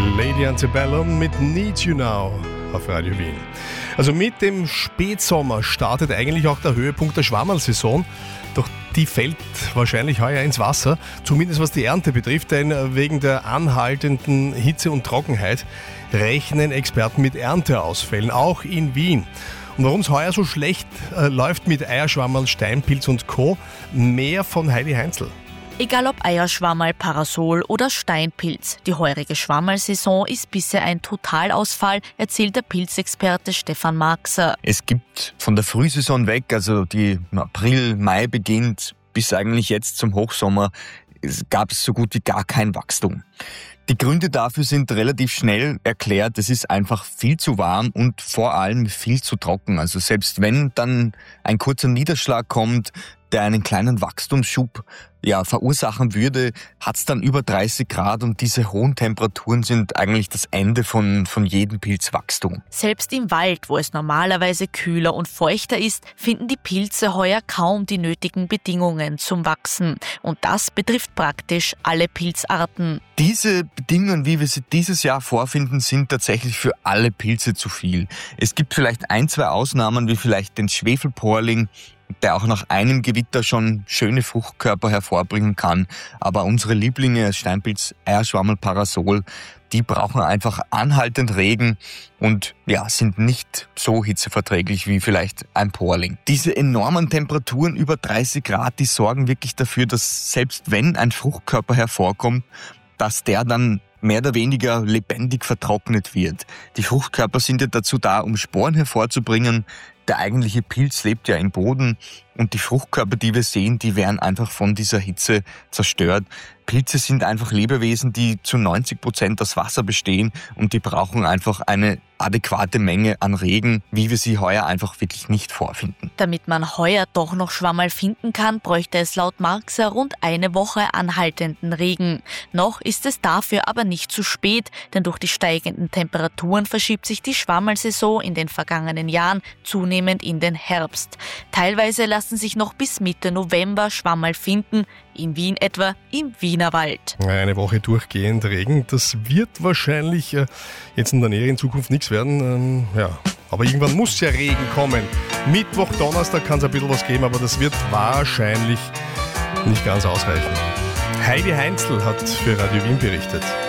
Lady Antebellum mit Need You Now auf Radio Wien. Also mit dem Spätsommer startet eigentlich auch der Höhepunkt der Schwammerl-Saison. Doch die fällt wahrscheinlich heuer ins Wasser, zumindest was die Ernte betrifft, denn wegen der anhaltenden Hitze und Trockenheit rechnen Experten mit Ernteausfällen, auch in Wien. Und warum es heuer so schlecht läuft mit Eierschwammerl, Steinpilz und Co., mehr von Heidi Heinzl. Egal ob Eierschwammerl, Parasol oder Steinpilz, die heurige Schwammerl-Saison ist bisher ein Totalausfall, erzählt der Pilzexperte Stefan Marxer. Es gibt von der Frühsaison weg, also die im April, Mai beginnt, bis eigentlich jetzt zum Hochsommer, gab es so gut wie gar kein Wachstum. Die Gründe dafür sind relativ schnell erklärt. Es ist einfach viel zu warm und vor allem viel zu trocken. Also selbst wenn dann ein kurzer Niederschlag kommt, der einen kleinen Wachstumsschub verursachen würde, hat es dann über 30 Grad und diese hohen Temperaturen sind eigentlich das Ende von jedem Pilzwachstum. Selbst im Wald, wo es normalerweise kühler und feuchter ist, finden die Pilze heuer kaum die nötigen Bedingungen zum Wachsen. Und das betrifft praktisch alle Pilzarten. Diese Bedingungen, wie wir sie dieses Jahr vorfinden, sind tatsächlich für alle Pilze zu viel. Es gibt vielleicht 1-2 Ausnahmen, wie vielleicht den Schwefelporling, der auch nach einem Gewitter schon schöne Fruchtkörper hervorbringen kann. Aber unsere Lieblinge, Steinpilz, Eierschwammerl, Parasol, die brauchen einfach anhaltend Regen und sind nicht so hitzeverträglich wie vielleicht ein Porling. Diese enormen Temperaturen über 30 Grad, die sorgen wirklich dafür, dass selbst wenn ein Fruchtkörper hervorkommt, dass der dann mehr oder weniger lebendig vertrocknet wird. Die Fruchtkörper sind ja dazu da, um Sporen hervorzubringen. Der eigentliche Pilz lebt ja im Boden und die Fruchtkörper, die wir sehen, die werden einfach von dieser Hitze zerstört. Pilze sind einfach Lebewesen, die zu 90% aus Wasser bestehen und die brauchen einfach eine adäquate Menge an Regen, wie wir sie heuer einfach wirklich nicht vorfinden. Damit man heuer doch noch Schwammerl finden kann, bräuchte es laut Marxer rund eine Woche anhaltenden Regen. Noch ist es dafür aber nicht zu spät, denn durch die steigenden Temperaturen verschiebt sich die Schwammerl-Saison in den vergangenen Jahren zunehmend in den Herbst. Teilweise lassen sich noch bis Mitte November Schwammerl finden, in Wien etwa im Wienerwald. Eine Woche durchgehend Regen, das wird wahrscheinlich jetzt in der näheren Zukunft nichts werden. Aber irgendwann muss ja Regen kommen. Mittwoch, Donnerstag kann es ein bisschen was geben, aber das wird wahrscheinlich nicht ganz ausreichen. Heidi Heinzl hat für Radio Wien berichtet.